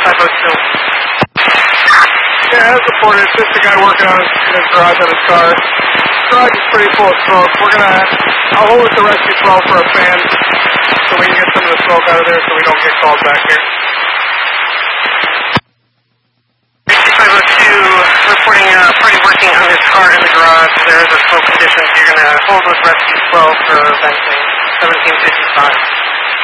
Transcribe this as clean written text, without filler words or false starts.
Yeah, as reported, it's just a guy working on his garage on his car. His garage is pretty full of smoke. I'll hold it to rescue 12 for a fan so we can get some of the smoke out of there so we don't get called back here. 502, reporting a party working on his car in the garage. There is a smoke condition, so you're going to hold with rescue 12 for venting. 1755.